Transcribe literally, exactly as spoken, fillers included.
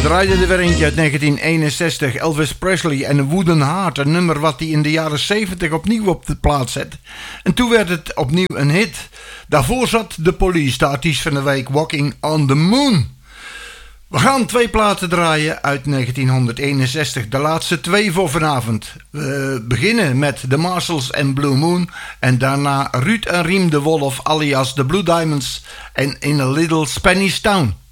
draaiden er weer eentje uit negentien eenenzestig. Elvis Presley en Wooden Heart. Een nummer wat hij in de jaren zeventig opnieuw op de plaats zet. En toen werd het opnieuw een hit. Daarvoor zat The Police, de artiest van de week, Walking on the Moon. We gaan twee platen draaien uit negentien eenenzestig. De laatste twee voor vanavond. We beginnen met The Marshalls en Blue Moon. En daarna Ruud en Riem de Wolf alias The Blue Diamonds en In a Little Spanish Town.